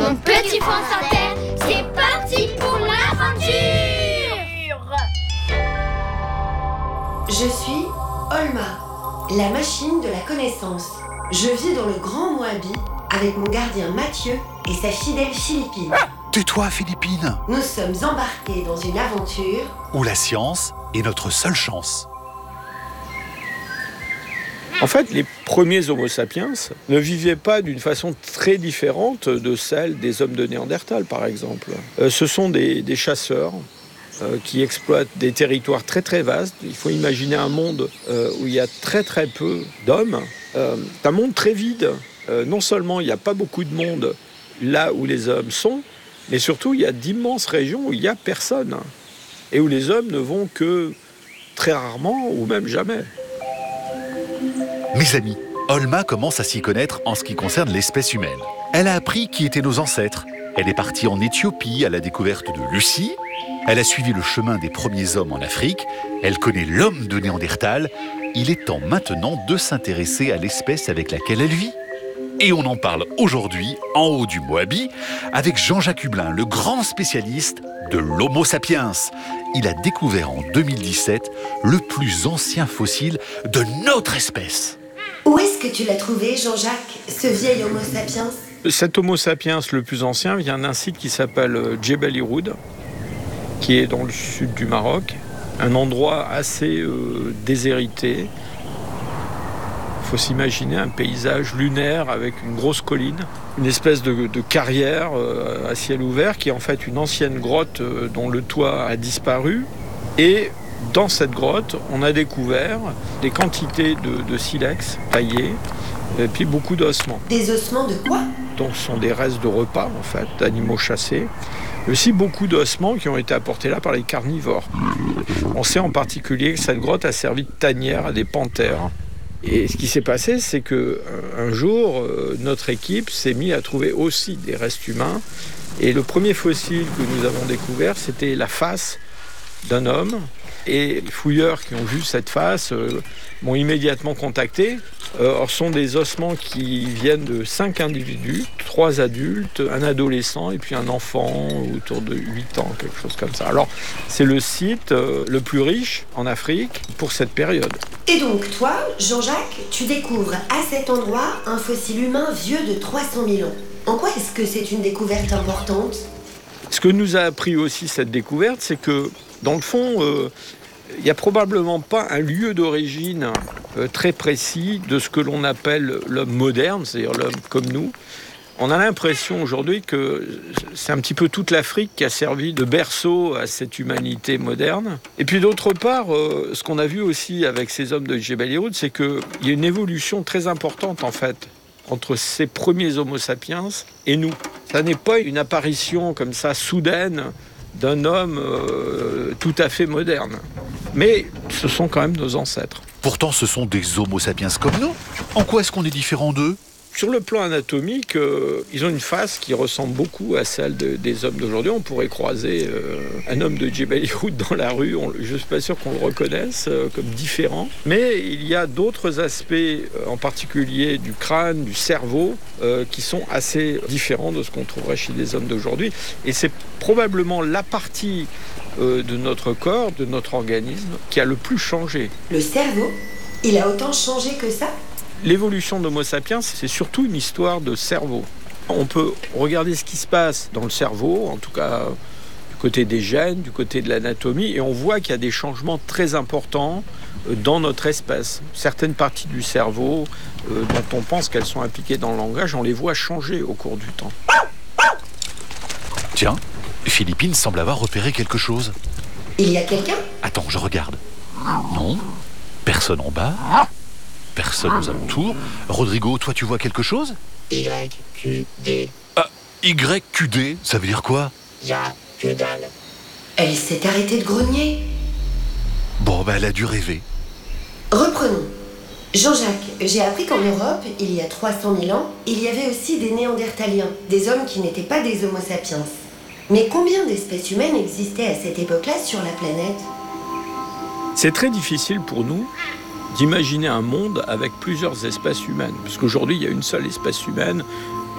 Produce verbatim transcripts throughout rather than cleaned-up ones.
Mon petit France Inter, c'est parti pour l'aventure! Je suis Olma, la machine de la connaissance. Je vis dans le Grand Moabi avec mon gardien Mathieu et sa fidèle Philippine. Tais-toi, Philippine! Nous sommes embarqués dans une aventure où la science est notre seule chance. En fait, les premiers Homo sapiens ne vivaient pas d'une façon très différente de celle des hommes de Néandertal, par exemple. Euh, ce sont des, des chasseurs euh, qui exploitent des territoires très très vastes. Il faut imaginer un monde euh, où il y a très très peu d'hommes. Euh, un monde très vide. Euh, non seulement il n'y a pas beaucoup de monde là où les hommes sont, mais surtout il y a d'immenses régions où il n'y a personne. Et où les hommes ne vont que très rarement ou même jamais. Mes amis, Olma commence à s'y connaître en ce qui concerne l'espèce humaine. Elle a appris qui étaient nos ancêtres. Elle est partie en Éthiopie à la découverte de Lucie. Elle a suivi le chemin des premiers hommes en Afrique. Elle connaît l'homme de Néandertal. Il est temps maintenant de s'intéresser à l'espèce avec laquelle elle vit. Et on en parle aujourd'hui, en haut du Moabi, avec Jean-Jacques Hublin, le grand spécialiste de l'Homo sapiens. Il a découvert en deux mille dix-sept le plus ancien fossile de notre espèce. Où est-ce que tu l'as trouvé, Jean-Jacques, ce vieil Homo sapiens? Cet Homo sapiens le plus ancien vient d'un site qui s'appelle Djebel Irhoud, qui est dans le sud du Maroc, un endroit assez euh, déshérité. Il faut s'imaginer un paysage lunaire avec une grosse colline, une espèce de, de carrière euh, à ciel ouvert qui est en fait une ancienne grotte euh, dont le toit a disparu. Et dans cette grotte, on a découvert des quantités de, de silex taillés et puis beaucoup d'ossements. Des ossements de quoi? Donc ce sont des restes de repas en fait, d'animaux chassés. Mais aussi beaucoup d'ossements qui ont été apportés là par les carnivores. On sait en particulier que cette grotte a servi de tanière à des panthères. Et ce qui s'est passé, c'est qu'un jour, euh, notre équipe s'est mise à trouver aussi des restes humains. Et le premier fossile que nous avons découvert, c'était la face d'un homme. Et les fouilleurs qui ont vu cette face euh, m'ont immédiatement contacté. Euh, ce sont des ossements qui viennent de cinq individus, trois adultes, un adolescent et puis un enfant autour de huit ans, quelque chose comme ça. Alors, c'est le site euh, le plus riche en Afrique pour cette période. Et donc, toi, Jean-Jacques, tu découvres à cet endroit un fossile humain vieux de trois cent mille ans. En quoi est-ce que c'est une découverte importante? Ce que nous a appris aussi cette découverte, c'est que, dans le fond, euh, il n'y a probablement pas un lieu d'origine euh, très précis de ce que l'on appelle l'homme moderne, c'est-à-dire l'homme comme nous. On a l'impression aujourd'hui que c'est un petit peu toute l'Afrique qui a servi de berceau à cette humanité moderne. Et puis d'autre part, euh, ce qu'on a vu aussi avec ces hommes de Djebel Irhoud, c'est qu'il y a une évolution très importante en fait entre ces premiers Homo sapiens et nous. Ça n'est pas une apparition comme ça soudaine d'un homme euh, tout à fait moderne. Mais ce sont quand même nos ancêtres. Pourtant, ce sont des Homo sapiens comme nous. En quoi est-ce qu'on est différent d'eux? Sur le plan anatomique, euh, ils ont une face qui ressemble beaucoup à celle de, des hommes d'aujourd'hui. On pourrait croiser euh, un homme de Djebel Irhoud dans la rue. On, je ne suis pas sûr qu'on le reconnaisse euh, comme différent. Mais il y a d'autres aspects, euh, en particulier du crâne, du cerveau, euh, qui sont assez différents de ce qu'on trouverait chez les hommes d'aujourd'hui. Et c'est probablement la partie euh, de notre corps, de notre organisme, qui a le plus changé. Le cerveau? Il a autant changé que ça? L'évolution d'Homo sapiens, c'est surtout une histoire de cerveau. On peut regarder ce qui se passe dans le cerveau, en tout cas du côté des gènes, du côté de l'anatomie, et on voit qu'il y a des changements très importants dans notre espèce. Certaines parties du cerveau euh, dont on pense qu'elles sont impliquées dans le langage, on les voit changer au cours du temps. Tiens, Philippine semble avoir repéré quelque chose. Il y a quelqu'un? Attends, je regarde. Non, personne en bas. Personne aux alentours. Rodrigo, toi, tu vois quelque chose? Y Q D. Ah, Y Q D, ça veut dire quoi? Y'a que dalle. Elle s'est arrêtée de grogner. Bon, ben, elle a dû rêver. Reprenons. Jean-Jacques, j'ai appris qu'en Europe, il y a trois cent mille ans, il y avait aussi des Néandertaliens, des hommes qui n'étaient pas des Homo sapiens. Mais combien d'espèces humaines existaient à cette époque-là sur la planète? C'est très difficile pour nous d'imaginer un monde avec plusieurs espèces humaines. Parce qu'aujourd'hui, il y a une seule espèce humaine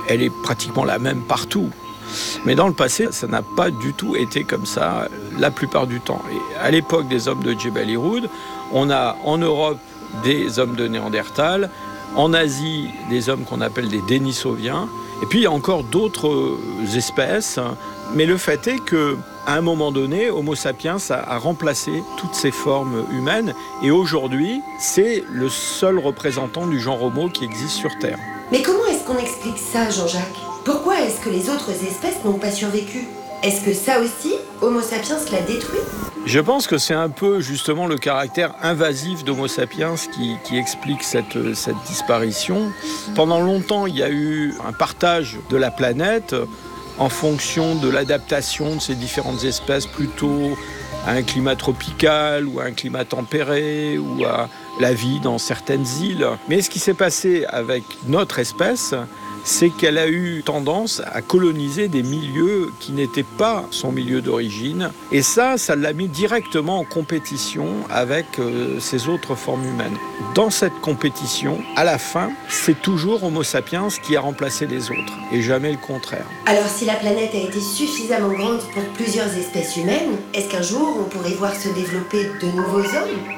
elle est pratiquement la même partout. Mais dans le passé, ça n'a pas du tout été comme ça la plupart du temps. Et à l'époque des hommes de Djebel Irhoud, on a en Europe des hommes de Néandertal, en Asie des hommes qu'on appelle des Denisoviens, et puis il y a encore d'autres espèces. Mais le fait est que à un moment donné, Homo sapiens a, a remplacé toutes ces formes humaines, et aujourd'hui, c'est le seul représentant du genre Homo qui existe sur Terre. Mais comment est-ce qu'on explique ça, Jean-Jacques ? Pourquoi est-ce que les autres espèces n'ont pas survécu ? Est-ce que ça aussi, Homo sapiens l'a détruit ? Je pense que c'est un peu justement le caractère invasif d'Homo sapiens qui, qui explique cette, cette disparition. Pendant longtemps, il y a eu un partage de la planète en fonction de l'adaptation de ces différentes espèces plutôt à un climat tropical ou à un climat tempéré ou à la vie dans certaines îles. Mais ce qui s'est passé avec notre espèce, c'est qu'elle a eu tendance à coloniser des milieux qui n'étaient pas son milieu d'origine. Et ça, ça l'a mis directement en compétition avec euh, ces autres formes humaines. Dans cette compétition, à la fin, c'est toujours Homo sapiens qui a remplacé les autres, et jamais le contraire. Alors si la planète a été suffisamment grande pour plusieurs espèces humaines, est-ce qu'un jour on pourrait voir se développer de nouveaux hommes ?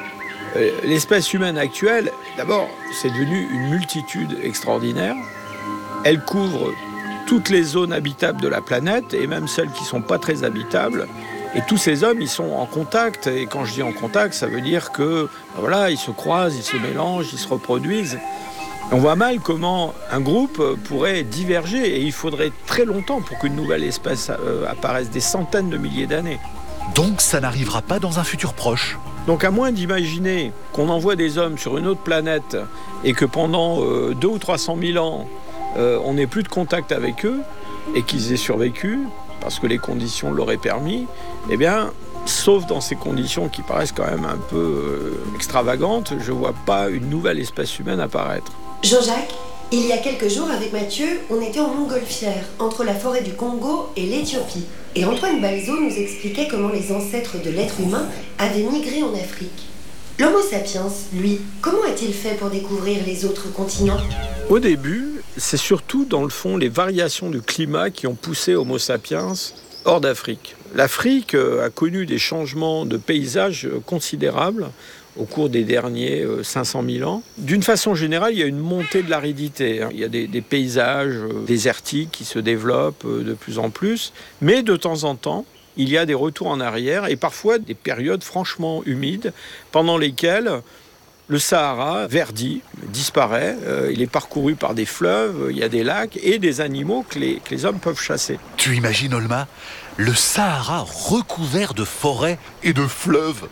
euh, L'espèce humaine actuelle, d'abord, c'est devenu une multitude extraordinaire. Elle couvre toutes les zones habitables de la planète, et même celles qui ne sont pas très habitables. Et tous ces hommes, ils sont en contact. Et quand je dis en contact, ça veut dire que, voilà, ils se croisent, ils se mélangent, ils se reproduisent. On voit mal comment un groupe pourrait diverger. Et il faudrait très longtemps pour qu'une nouvelle espèce apparaisse, des centaines de milliers d'années. Donc ça n'arrivera pas dans un futur proche. Donc à moins d'imaginer qu'on envoie des hommes sur une autre planète et que pendant euh, deux ou trois cent mille ans, Euh, on n'ait plus de contact avec eux et qu'ils aient survécu parce que les conditions l'auraient permis, eh bien, sauf dans ces conditions qui paraissent quand même un peu euh, extravagantes, je ne vois pas une nouvelle espèce humaine apparaître. Jean-Jacques, il y a quelques jours avec Mathieu, on était en montgolfière, entre la forêt du Congo et l'Éthiopie. Et Antoine Balzo nous expliquait comment les ancêtres de l'être humain avaient migré en Afrique. L'Homo sapiens, lui, comment a-t-il fait pour découvrir les autres continents ? Au début, c'est surtout, dans le fond, les variations du climat qui ont poussé Homo sapiens hors d'Afrique. L'Afrique a connu des changements de paysage considérables au cours des derniers cinq cent mille ans. D'une façon générale, il y a une montée de l'aridité. Il y a des, des paysages désertiques qui se développent de plus en plus. Mais de temps en temps, il y a des retours en arrière et parfois des périodes franchement humides pendant lesquelles le Sahara verdit, disparaît, euh, il est parcouru par des fleuves, il y a des lacs et des animaux que les, que les hommes peuvent chasser. Tu imagines, Olma, le Sahara recouvert de forêts et de fleuves.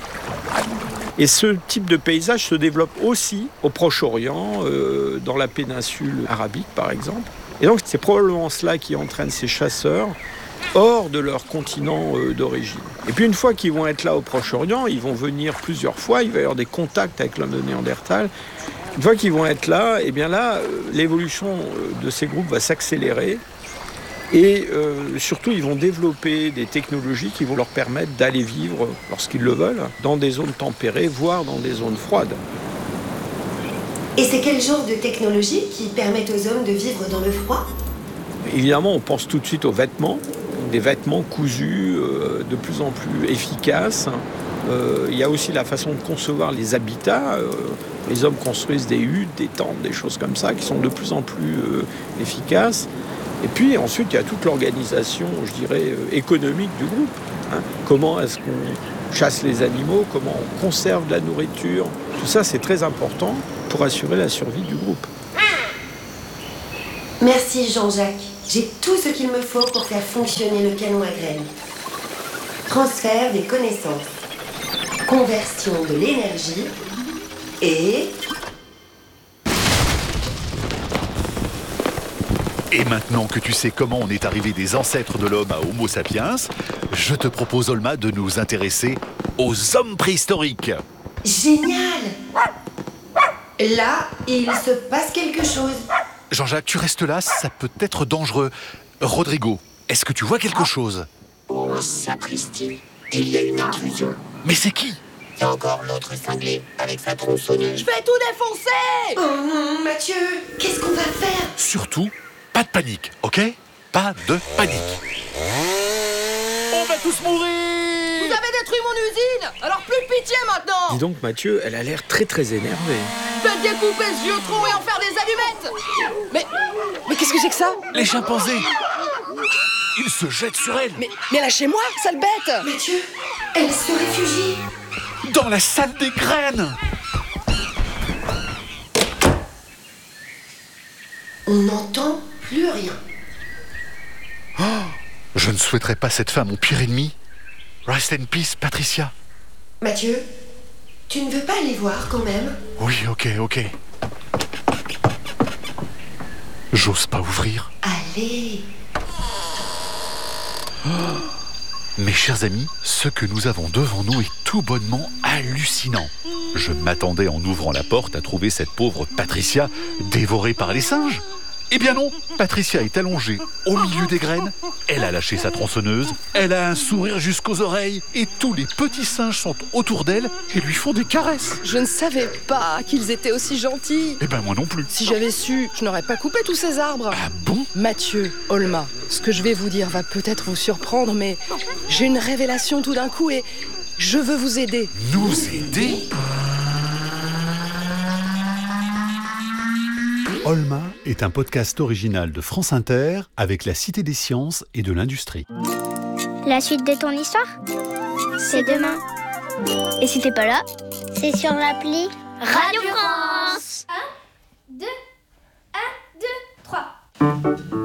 Et ce type de paysage se développe aussi au Proche-Orient, euh, dans la péninsule arabique par exemple. Et donc c'est probablement cela qui entraîne ces chasseurs hors de leur continent euh, d'origine. Et puis une fois qu'ils vont être là au Proche-Orient, ils vont venir plusieurs fois, il va y avoir des contacts avec l'homme de Néandertal. Une fois qu'ils vont être là, et bien là, euh, l'évolution de ces groupes va s'accélérer et euh, surtout ils vont développer des technologies qui vont leur permettre d'aller vivre, lorsqu'ils le veulent, dans des zones tempérées, voire dans des zones froides. Et c'est quel genre de technologies qui permettent aux hommes de vivre dans le froid ? Évidemment, on pense tout de suite aux vêtements, des vêtements cousus euh, de plus en plus efficaces. Euh, il y a aussi la façon de concevoir les habitats. Euh, les hommes construisent des huttes, des tentes, des choses comme ça qui sont de plus en plus euh, efficaces. Et puis ensuite, il y a toute l'organisation, je dirais, euh, économique du groupe. Hein. Comment est-ce qu'on chasse les animaux, comment on conserve la nourriture. Tout ça, c'est très important pour assurer la survie du groupe. Merci Jean-Jacques. J'ai tout ce qu'il me faut pour faire fonctionner le canon à graines. Transfert des connaissances, conversion de l'énergie et... Et maintenant que tu sais comment on est arrivé des ancêtres de l'homme à Homo sapiens, je te propose, Olma, de nous intéresser aux hommes préhistoriques. Génial! Là, il se passe quelque chose. Jean-Jacques, tu restes là, ça peut être dangereux. Rodrigo, est-ce que tu vois quelque chose? Oh, sapristi, il y a une intrusion. Mais c'est qui? C'est encore l'autre cinglé avec sa tronçonneuse. Je vais tout défoncer! Oh non, Mathieu, qu'est-ce qu'on va faire? Surtout, pas de panique, ok? Pas de panique. On va tous mourir! Vous avez détruit mon usine! Alors plus de pitié maintenant! Dis donc, Mathieu, elle a l'air très très énervée. Faites découper ce vieux tronc et en faire des allumettes! Mais... Mais qu'est-ce que c'est que ça? Les chimpanzés! Ils se jettent sur elle! Mais, mais lâchez-moi, sale bête! Mathieu, elle se réfugie. Dans la salle des graines! On n'entend plus rien. Je ne souhaiterais pas cette femme mon pire ennemi. Rest in peace, Patricia. Mathieu, tu ne veux pas aller voir quand même? Oui, ok, ok. J'ose pas ouvrir. Allez. Mes chers amis, ce que nous avons devant nous est tout bonnement hallucinant. Je m'attendais en ouvrant la porte à trouver cette pauvre Patricia dévorée par les singes. Eh bien non, Patricia est allongée au milieu des graines, elle a lâché sa tronçonneuse, elle a un sourire jusqu'aux oreilles et tous les petits singes sont autour d'elle et lui font des caresses. Je ne savais pas qu'ils étaient aussi gentils. Eh ben moi non plus. Si j'avais su, je n'aurais pas coupé tous ces arbres. Ah bon? Mathieu, Olma, ce que je vais vous dire va peut-être vous surprendre, mais j'ai une révélation tout d'un coup et je veux vous aider. Nous aider? Olma est un podcast original de France Inter avec la Cité des Sciences et de l'Industrie. La suite de ton histoire, c'est demain. Et si t'es pas là, c'est sur l'appli Radio France. un, deux, un, deux, trois.